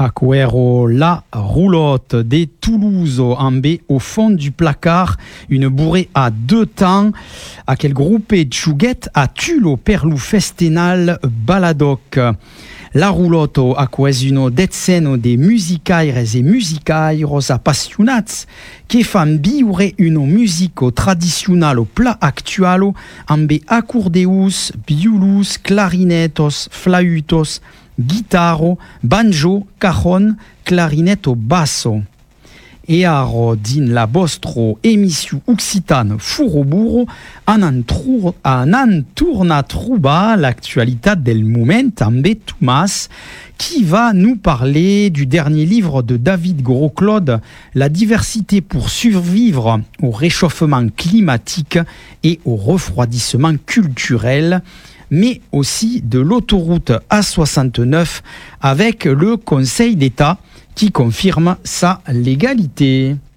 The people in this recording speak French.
Acuero La Roulotte de Toulouse en B au fond du placard, une bourrée à 2 temps, à quel groupe Tchouguette à Tulo Perlou Festenal Baladoc. La Roulotte a quesuno dezzeno de musicaires e musicairos appassionats che fan viure uno musico tradizionale pla actualo amb accordeus, violus, clarinetos, flautos, guitaro, banjo, cajon, clarinetto basso. E aro din la vostro émission occitane Furoburo an tourna trouba l'actualité del moment amb Thomas qui va nous parler du dernier livre de David Gros-Claude, La diversité pour survivre au réchauffement climatique et au refroidissement culturel, mais aussi de l'autoroute A69 avec le Conseil d'État qui confirme sa légalité.